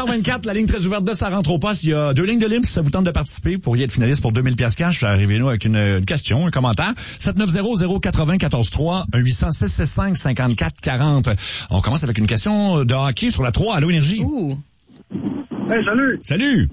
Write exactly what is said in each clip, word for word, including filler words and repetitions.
heures vingt-quatre, la ligne très ouverte de Ça rentre au poste. Il y a deux lignes de libre. Si ça vous tente de participer, vous pourriez être finaliste pour deux mille piastres cash. Arrivez-nous avec une, une question, un commentaire. sept neuf zéro zéro quatre zéro un quatre trois, un huit cents six six cinq cinquante-quatre quarante. On commence avec une question de hockey sur la trois. Allô, Énergie. Ouh. Hey, salut. Salut.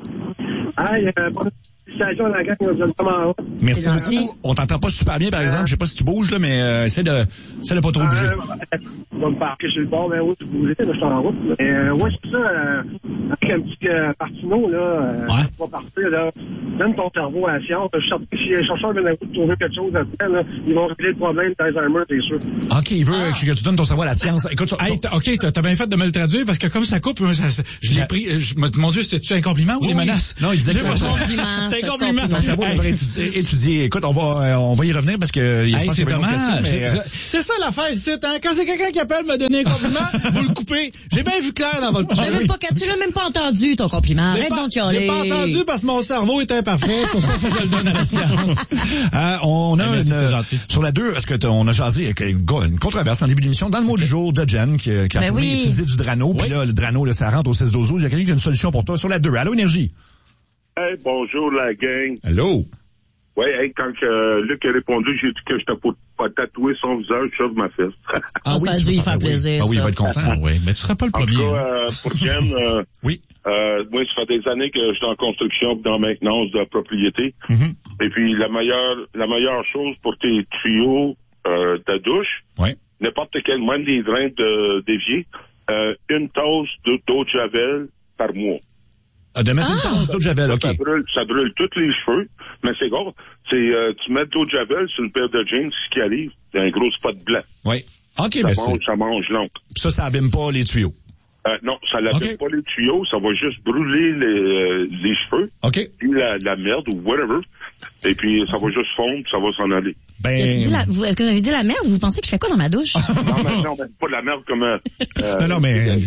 Hey, euh, bonne félicitations à la gang, vous êtes comment on Merci beaucoup. On t'entend pas super bien, par exemple. Je sais pas si tu bouges, là, mais euh, essaie de, essaie de pas trop bouger. Euh, on va me parquer sur le bord, mais oui, tu bougeais, là, je suis en route. Mais, euh, ouais, c'est ça, euh, avec un petit euh, Partino, là, euh, ouais. tu vas partir, là, donne ton cerveau à la science. Si les chercheurs viennent à vous de trouver quelque chose là-dedans, là, ils vont régler le problème d'Alzheimer, t'es sûr. OK, il veut ah. que tu donnes ton cerveau à la science. Écoute, ça, hey, t'as, OK, t'as, t'as bien fait de me le traduire, parce que comme ça coupe, ça, ça, je l'ai pris, je, mon Dieu, c'est-tu un compliment ou oui, des menaces? Non, il disait que c'est un compliment. C'est un compliment. Ton cerveau devrait étudier, étudier. Écoute, on va, euh, on va y revenir parce que, hey, je pense c'est qu'il y a une dommage. question, mais, euh... C'est ça l'affaire ici, hein? Quand c'est quelqu'un qui appelle me donner un compliment, vous le coupez. J'ai bien vu clair dans votre Tu même pas, tu l'as même pas entendu, ton compliment. Arrête pas, donc de chialer. J'ai pas entendu parce que mon cerveau est imparfait. C'est pour ça que je le donne à la science. euh, on a merci, une, sur la deux, est-ce que on a jasé une controverse en début d'émission dans le mot du jour de Jen qui, qui a ben oui. utilisé du Drano. Puis oui. là, le Drano, là, ça rentre au seize douze. Il y a quelqu'un qui a une solution pour toi sur la deux. Allô, Énergie. Hey, bonjour la gang. Allô. Oui, hey, quand euh, Luc a répondu, j'ai dit que je t'ai pas tatoué son visage sur ma fesse. Ah, ah oui, ça a dû y faire plaisir. Ah oui, il va être content. Oui, mais tu seras pas le premier. En tout cas, euh, pour Jen, euh, oui. Euh, moi, ça fait des années que je suis en construction et dans la maintenance de la propriété. Mm-hmm. Et puis, la meilleure, la meilleure chose pour tes tuyaux euh, de douche, oui. n'importe quel, même des drains de, d'évier, euh, une tasse d'eau de javel par mois. Ah, de mettre ah. une tasse d'eau de javel, OK. Ça brûle, ça brûle tous les cheveux, mais c'est grave. C'est, euh, tu mets de l'eau de javel sur une paire de jeans, ce qui arrive, il y a un gros spot blanc. Oui. OK, ça ben mange, c'est... ça mange l'encre. Ça, ça abîme pas les tuyaux. Euh, non, ça l'abîme okay. pas les tuyaux, ça va juste brûler les, euh, les cheveux. OK. Puis la, la merde ou whatever. Et puis ça va juste fondre, ça va s'en aller. Ben... Dit la, vous, est-ce que vous avez dit la merde? Vous pensez que je fais quoi dans ma douche? non, mais, non, mais pas de la merde comme... Euh, non, non, mais...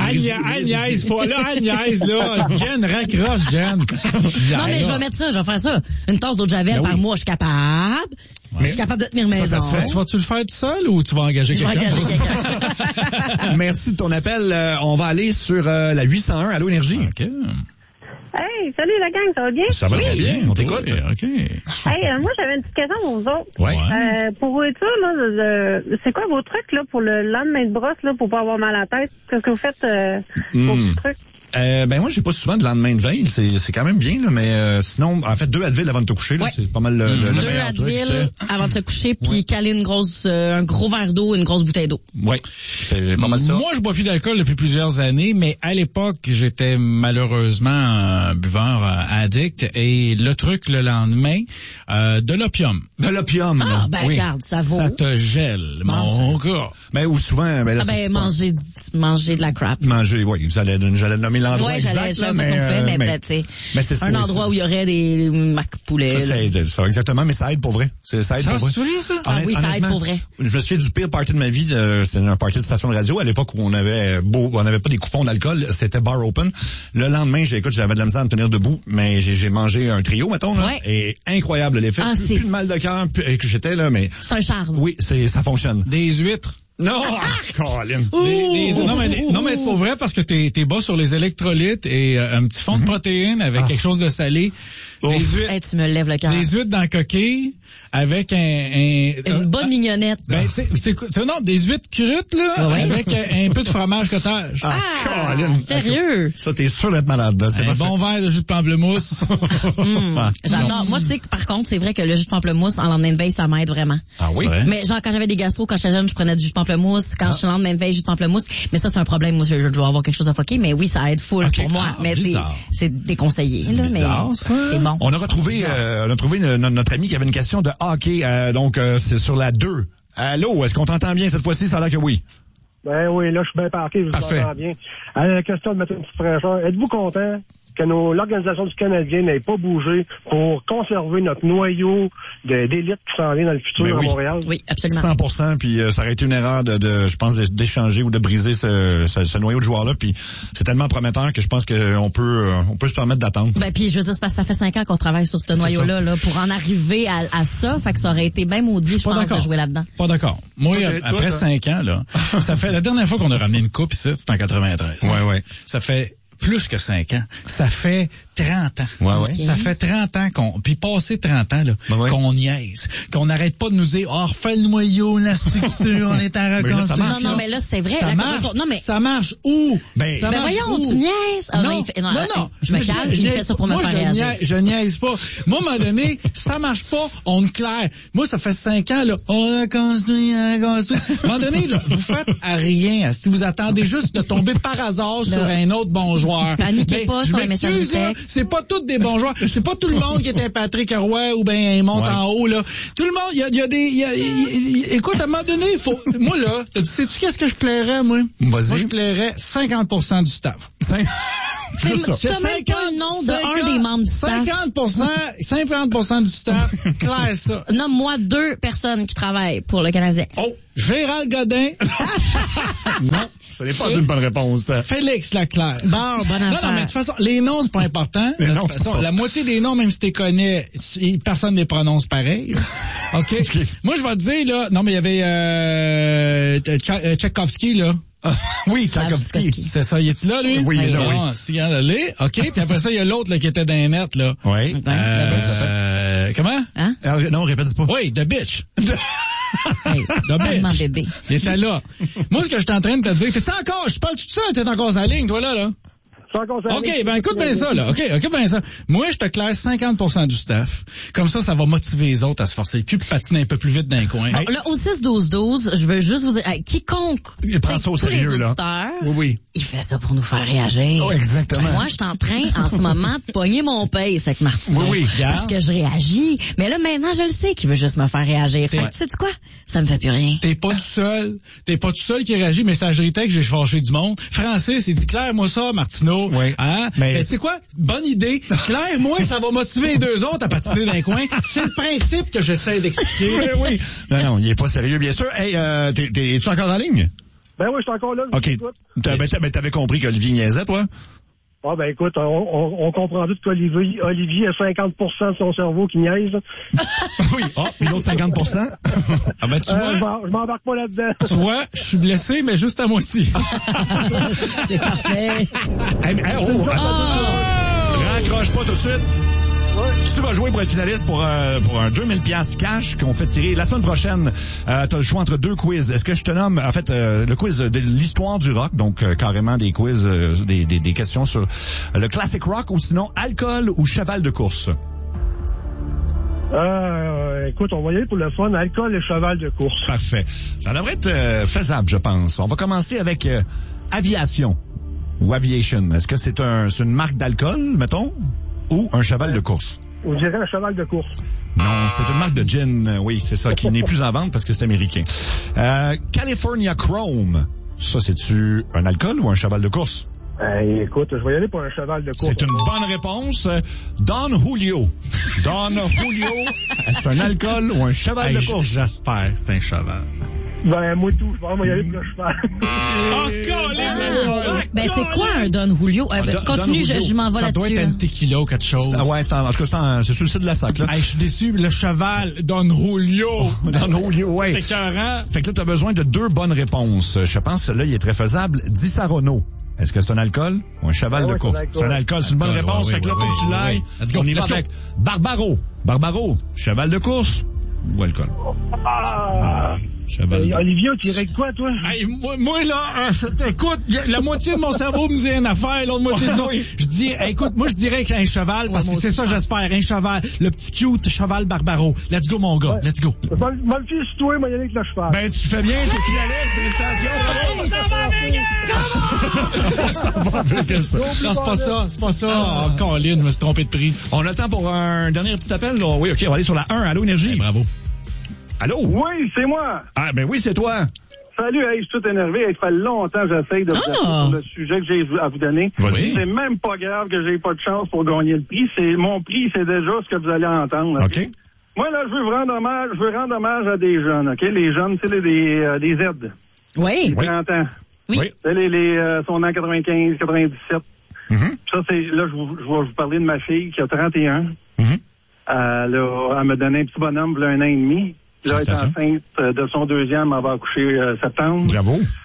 Agnès, pas là, Agnès, là. Jen, raccroche, Jen. Non, mais je vais mettre ça, je vais faire ça. Une tasse d'eau de javel ben par oui. mois, je suis capable. Ouais. Je suis capable de tenir maison. Ça, ça tu vas-tu le faire tout seul ou tu vas engager je quelqu'un? Je vais engager quelqu'un. Merci de ton appel. Euh, on va aller sur euh, la huit cent un. Allô, Énergie. OK. Hey, salut la gang, ça va bien? Ça va oui. très bien, on t'écoute. Oui, OK. Hey, euh, moi j'avais une petite question pour vous autres. Ouais. Euh, pour vous dire, là, le, c'est quoi vos trucs là pour le lendemain de brosse là pour pas avoir mal à la tête? Qu'est-ce que vous faites euh, mm. vos petits trucs? Euh, ben moi j'ai pas souvent de lendemain de veille, c'est c'est quand même bien là, mais euh, sinon en fait deux Advil avant de te coucher là, ouais. c'est pas mal le, le, le deux meilleur Advil truc, tu sais. avant de se coucher puis ouais. caler une grosse euh, un gros verre d'eau, une grosse bouteille d'eau. Ouais. C'est pas mal ça. Moi je bois plus d'alcool depuis plusieurs années, mais à l'époque j'étais malheureusement un buveur euh, addict et le truc le lendemain euh, de l'opium. De l'opium. Ah ben oui. regarde, ça vaut. Ça te gèle, mon gars. Mais ou souvent ben, là, ah ben manger manger de la crap. Manger oui, j'allais j'allais nommer l'endroit ouais, exact. Là, mais, euh, fait, mais, mais, tu sais, mais c'est un endroit c'est, où il y aurait des mac poulets. Ça, ça aide, ça, exactement, mais ça aide pour vrai. C'est, ça aide ça, pour vrai. C'est vrai, ça? Ah oui, ça aide pour vrai. Je me souviens du pire party de ma vie, euh, c'était un party de station de radio à l'époque où on avait beau, on n'avait pas des coupons d'alcool, c'était bar open. Le lendemain, j'ai, écoute, j'avais de la misère à me tenir debout, mais j'ai, j'ai mangé un trio, mettons, là, ouais. et incroyable l'effet. Ah, plus, plus de mal de cœur que j'étais là, mais c'est un charme. Oui, c'est ça fonctionne. Des huîtres. Non, Colin. Des, des, non, mais, non, mais pour vrai, parce que t'es, t'es bas sur les électrolytes et euh, un petit fond mm-hmm. de protéines avec ah. quelque chose de salé. Des huîtres, hey, tu me lèves le cœur. Des huîtres dans la coquille avec un... un Une euh, bonne mignonnette. Ben, c'est, c'est, c'est, non, des huîtres crutes, là, ah ouais? avec un, un peu de fromage cottage. Ah, ah Colin. Sérieux? Ça, t'es sûr d'être malade. Là, c'est un bon verre de jus de pamplemousse. mmh, j'adore. Moi, tu sais que par contre, c'est vrai que le jus de pamplemousse, en lendemain de veille, ça m'aide vraiment. Ah oui? Mais genre, quand j'avais des gastro, quand j'étais jeune, je prenais du jus de pamplemousse. Quand ah. je suis lendemain de veille, jus de pamplemousse. Mais ça, c'est un problème. Moi, je, je dois avoir quelque chose à fucker. Mais oui, ça aide full okay. pour moi. Ah, mais c'est, c'est déconseillé. C'est, là, bizarre, mais ça. C'est bon. On a retrouvé, euh, on a trouvé une, notre ami qui avait une question de hockey. Euh, donc, euh, c'est sur la deux. Allô, est-ce qu'on t'entend bien cette fois-ci? Ça a l'air que oui. Ben oui, là, je suis bien parqué, je vous entends bien. À la question de mettre une petite fraîcheur, êtes-vous content que nos, l'Organisation du Canadien n'ait pas bougé pour conserver notre noyau de, d'élite qui s'en vient dans le futur oui. à Montréal? Oui, absolument. cent pour cent, puis euh, ça aurait été une erreur de, de je pense, d'échanger ou de briser ce, ce, ce noyau de joueurs-là, puis c'est tellement prometteur que je pense qu'on peut, euh, on peut se permettre d'attendre. Ben, puis je veux dire, c'est parce que ça fait cinq ans qu'on travaille sur ce c'est noyau-là, là, pour en arriver à, à ça, fait que ça aurait été bien maudit, je, je pense, d'accord. de jouer là-dedans. Pas d'accord. Moi, toi, après toi, cinq ans, là, ça fait, la dernière fois qu'on a ramené une coupe ici, c'était en quatre-vingt-treize. Ouais, ouais. Ça fait plus que cinq ans. Ça fait trente ans. Ouais, ouais. Okay. Ça fait trente ans qu'on, puis passé trente ans, là, ben ouais. qu'on niaise. Qu'on n'arrête pas de nous dire, oh, refais le noyau, la structure, on est en reconstruction. Non, non, mais là, c'est vrai. Ça la marche. Non, mais... Ça marche où? Ben, ça ben marche voyons, où? Tu niaises. Ah, non, non, fait... non, non, non. Je me calme, il fait ça pour moi, me faire je réagir. Niaise, je niaise pas. Moi, à un moment donné, ça marche pas, on est clair. Moi, ça fait cinq ans, là, on a construit, on a construit. À un moment donné, là, vous faites à rien. Si vous attendez juste de tomber par hasard là. Sur un autre bon joueur. Paniquez mais, pas sur les messages de texte. C'est pas tous des bons joueurs. C'est pas tout le monde qui était Patrick Roy ou ben monte ouais. en haut, là. Tout le monde, il y a, y a des, y a, y, y, écoute, à un moment donné, il faut, moi, là, t'as dit, sais-tu qu'est-ce que je plairais, moi? Vas-y. Moi, je plairais cinquante pour cent du staff. C'est même pas le nom d'un des membres du staff. cinquante pour cent, cinquante pour cent du staff. Claire, ça. Nomme-moi deux personnes qui travaillent pour le Canadien. Oh, Gérald Godin. Non, ce n'est pas Et une bonne réponse. Félix Leclerc. Bon, bonne affaire. Non, non, mais de toute façon, les noms, c'est pas important. De toute façon, la moitié des noms, même si tu les connais, personne ne les prononce pareil. OK? Okay. Moi, je vais te dire, là, non, mais il y avait euh, Tchaikovsky, là. Oui, Tchaikovsky. C'est ça, il est-tu là, lui? Oui, il est là, oui. Si, allez, OK. Puis après ça, il y a l'autre, là, qui était dans les nets, là. Oui. Euh, euh, comment? Hein? Alors, non, répète pas. Oui, The Bitch. Hey, The Bitch. Bébé. Il était là. Moi, ce que je suis en train de te dire, t'es-tu encore, je parle tout ça, t'es encore sur la ligne, toi, là, là? OK, ben écoute bien ça, là. OK, écoute bien ça. Moi, je te classe cinquante pour cent du staff. Comme ça, ça va motiver les autres à se forcer le cul et patiner un peu plus vite dans les coins. Bon, là, au six douze douze, je veux juste vous dire, hey, quiconque, il prend ça au sérieux, les auditeurs, là. Oui, oui. Il fait ça pour nous faire réagir. Oh, exactement. Moi, je suis en train, en ce moment, de pogner mon pace avec Martineau. Oui, oui. Parce que je réagis. Mais là, maintenant, je le sais qu'il veut juste me faire réagir. Fait que, tu sais quoi? Ça me fait plus rien. T'es pas tout seul. T'es pas tout seul qui réagit. Messagerie texte, j'ai fâché du monde. Francis, il dit, Claire, moi ça, Martineau. Oui. Hein? Mais ben, c'est quoi? Bonne idée. Claire, moi, ça va motiver les deux autres à patiner dans les coins. C'est le principe que j'essaie d'expliquer. Oui, oui. Non, non, il est pas sérieux, bien sûr. Hey, euh, t'es, t'es, es-tu encore en ligne? Ben oui, je suis encore là. OK. T'as, ben, ben, t'avais compris qu'Olivier niaisait, toi? Ah, ben écoute, on, on, on comprend tout qu'Olivier Olivier a cinquante pour cent de son cerveau qui niaise. Oui. Ah, oh, une autre cinquante pour cent? Ah, ben, tu vois. Euh, je m'embarque pas là-dedans. Tu vois, je suis blessé, mais juste à moitié. C'est parfait. Hey, hey, oh, oh. Raccroche pas tout de suite. Ouais. Tu vas jouer pour être finaliste pour, euh, pour un deux mille piastres cash qu'on fait tirer la semaine prochaine. Euh, tu as le choix entre deux quiz. Est-ce que je te nomme, en fait, euh, le quiz de l'histoire du rock, donc euh, carrément des quiz, euh, des, des, des questions sur le classic rock, ou sinon alcool ou cheval de course? Euh, écoute, on va y aller pour le fun, alcool et cheval de course. Parfait. Ça devrait être euh, faisable, je pense. On va commencer avec euh, aviation ou aviation. Est-ce que c'est, un, c'est une marque d'alcool, mettons? Ou un cheval de course? On dirait un cheval de course. Non, c'est une marque de gin, oui, c'est ça, qui n'est plus en vente parce que c'est américain. Euh, California Chrome, ça, c'est-tu un alcool ou un cheval de course? Hey, écoute, je vais y aller pour un cheval de course. C'est une bonne réponse. Don Julio. Don Julio, est-ce un alcool ou un cheval hey, de course? J'espère que c'est un cheval. Ben, moi tout, je vais y aller pour le cheval. Oh, ben, c'est quoi un Don Julio? Euh, ben, continue, Don Julio, je, je m'en vais là-dessus. Ça doit être un tequila ou quelque chose. C'est, ouais, c'est en, en tout cas, c'est, en, c'est sur le site de la sac, là. Hey, je suis déçu, le cheval, Don Julio. Oh, Don Julio, ouais. C'est écœurant. Fait que là, t'as besoin de deux bonnes réponses. Je pense que celui-là, il est très faisable. Di Saronno. Est-ce que c'est un alcool ou un cheval ah, de ouais, course? C'est un alcool, c'est une bonne réponse. Ouais, fait que là, ouais, faut que tu l'ailles. Ouais. On y va avec Barbaro. Barbaro, cheval de course ou alcool? Ah! Cheval hey, de... Olivier, tu irais quoi, toi? Hey, moi, moi, là, euh, écoute, la moitié de mon cerveau me dit une affaire, l'autre moitié de l'autre. Je dis, hey, écoute, moi, je dirais qu'un cheval, parce que c'est ça, j'espère, un cheval. Le petit cute cheval Barbaro. Let's go, mon gars. Ouais. Let's go. Moi, le fils, toi, moi, y aller avec le cheval. Ben, tu fais bien, t'es finaliste, félicitations. Ça va avec ça. Non, c'est pas ça, c'est pas ça. Oh, Colin, je me suis trompé de prix. On a le temps pour un dernier petit appel, là. Oui, OK, on va aller sur la un. Allô, Énergie. Hey, bravo. Allô? Oui, c'est moi. Ah, ben oui, c'est toi. Salut, hey, je suis tout énervé. Hey, ça fait longtemps que j'essaye de vous oh. sur le sujet que j'ai à vous donner. Vas-y. C'est même pas grave que j'ai pas de chance pour gagner le prix. C'est mon prix, c'est déjà ce que vous allez entendre. OK. Okay? Moi, là, je veux rendre hommage, je veux rendre hommage à des jeunes, OK? Les jeunes, c'est les, des, euh, des Z. Oui. Les trente ans. Oui. C'est les, les, euh, sont en quatre-vingt-quinze, quatre-vingt-dix-sept. Mm-hmm. Ça, c'est, là, je, vous, je vais vous parler de ma fille qui a trente et un. Mm-hmm. Euh, là, elle me donnait un petit bonhomme, là, un an et demi. Là, elle est enceinte de son deuxième, elle va accoucher euh, septembre. Bravo.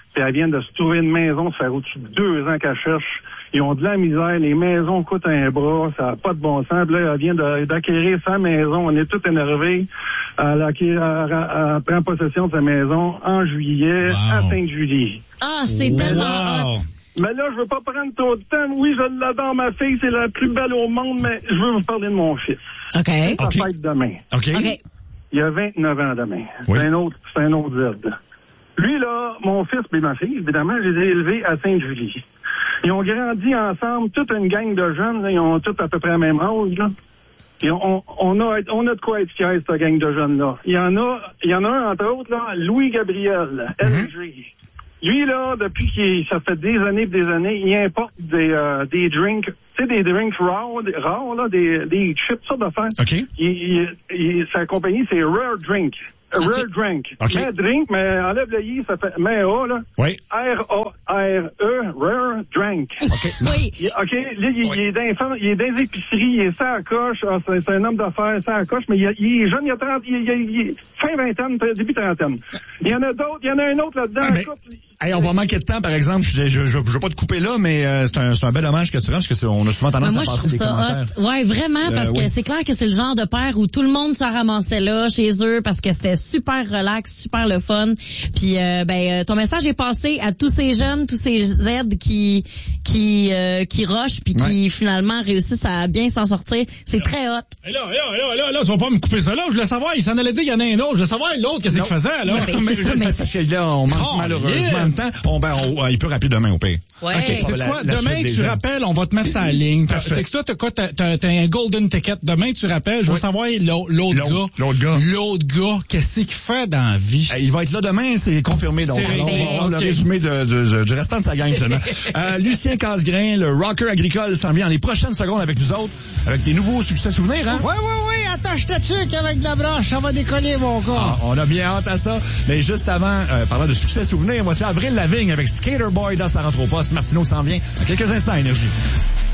puis elle vient de se trouver une maison, ça fait au-dessus de deux ans qu'elle cherche. Ils ont de la misère, les maisons coûtent un bras, ça n'a pas de bon sens. Puis là, elle vient de, d'acquérir sa maison, on est tous énervés. Elle, acquiert, elle, elle, elle prend possession de sa maison en juillet, wow. à Sainte-Julie. Ah, c'est wow. tellement hot! Mais là, je veux pas prendre trop de temps. Oui, je l'adore, ma fille, c'est la plus belle au monde, mais je veux vous parler de mon fils. OK. Ça okay. fête demain. OK. okay. Il a vingt-neuf ans demain. Oui. C'est un autre, c'est un autre Z. Lui, là, mon fils et ma fille, évidemment, je les ai élevés à Sainte-Julie. Ils ont grandi ensemble, toute une gang de jeunes, là, ils ont tous à peu près le même âge, là. Et on, on a, on a de quoi être fiers, cette gang de jeunes-là. Il y en a, il y en a un, entre autres, là, Louis-Gabriel, L G. Mm-hmm. Lui, là, depuis qu'il, ça fait des années et des années, il importe des, euh, des drinks, tu sais, des drinks raw, des, raw, là, des, des chips, ça d'affaires. OK. Il, il, il, sa compagnie, c'est Rare Drink. Okay. Rare Drink. OK. Mais drink, mais enlève le I, ça fait, mais A, là. Oui. R A R E, Rare Drink. OK. Oui. Il, OK, là, il, oui. il est dans, il est dans les épiceries, il est sans la coche, ah, c'est, c'est un homme d'affaires sans la coche, mais il, il est jeune, il a trente, il, il, il, fin vingtaine, début trentaine. Il y en a d'autres, il y en a un autre là-dedans. Ah, mais... Hey, on va manquer de temps, par exemple. Je je, je, je veux pas te couper là, mais euh, c'est un c'est un bel hommage que tu rends parce que c'est, on a souvent tendance moi, à passer des commentaires. Hot. Ouais, vraiment, euh, parce oui. que c'est clair que c'est le genre de père où tout le monde se ramassait là chez eux parce que c'était super relax, super le fun. Puis euh, ben ton message est passé à tous ces jeunes, tous ces Z qui qui euh, qui rushent puis qui ouais. finalement réussissent à bien s'en sortir. C'est là. Très hot. Et là, là, là, là, là, tu vas pas me couper ça là. Je voulais savoir, il s'en allait dire, il y en a un autre. Je voulais savoir l'autre, qu'est-ce qu'il faisait là. Ouais, ben, c'est ça, mais parce que là, on manque oh, malheureusement yeah. de temps. On, ben, on, il peut rappeler demain au pire. Ouais. OK. C'est quoi? La, la demain, tu rappelles, on va te mettre ça à la ligne. C'est que ça, t'as quoi? T'as, t'as, t'as un golden ticket. Demain, tu rappelles. Je veux oui. savoir l'autre, l'autre gars. L'autre gars. L'autre gars, qu'est-ce qu'il fait dans la vie? Il va être là demain, c'est confirmé. Donc, on va avoir le résumé de, de, de, du restant de sa gang, finalement. euh, Lucien Casgrain, le rocker agricole, s'en vient dans les prochaines secondes avec nous autres, avec des nouveaux succès souvenirs, hein? Oui, oui, oui. Attache ta tuque avec de la branche. Ça va décoller, mon gars. Ah, on a bien hâte à ça. Mais juste avant, euh, parlant de succès souvenirs, voici Avril Lavigne avec Skater Boy dans sa rentre au poste. Martineau s'en vient dans quelques instants, Énergie.